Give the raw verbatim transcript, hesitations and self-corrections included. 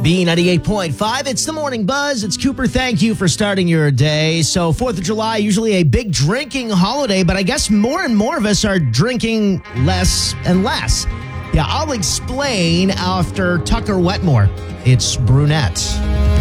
B ninety-eight point five, it's the Morning Buzz. It's Cooper. Thank you for starting your day. So fourth of July, usually a big drinking holiday, but I guess more and more of us are drinking less and less. Yeah, I'll explain after Tucker Wetmore. It's Brunette.